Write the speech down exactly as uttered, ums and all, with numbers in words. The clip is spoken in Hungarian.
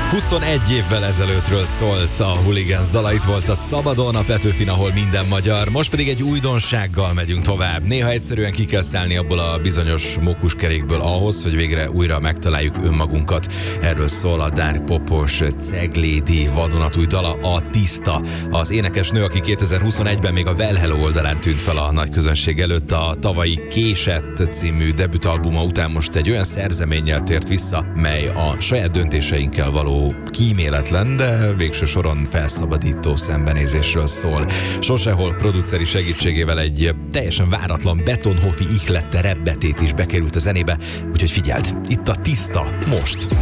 huszonegy évvel ezelőttről szólt a Hooligans dala, itt volt a Szabadon, a Petőfin, ahol minden magyar. Most pedig egy újdonsággal megyünk tovább. Néha egyszerűen ki kell szállni abból a bizonyos mókuskerékből ahhoz, hogy végre újra megtaláljuk önmagunkat. Erről szól a Dán popos Ceglédi vadonatúj dala, a Tiszta. Az énekesnő, aki kétezer-huszonegyben még a Well Hello oldalán tűnt fel a nagy közönség előtt, a tavalyi Késett című debütalbuma után most egy olyan szerzeménnyel tért vissza, mely a saját döntéseinkkel való kíméletlen, de végső soron felszabadító szembenézésről szól. Sosehol produceri segítségével egy teljesen váratlan Betonhoffi ihlette rebbetét is bekerült a zenébe, úgyhogy figyeld, itt a Tiszta most.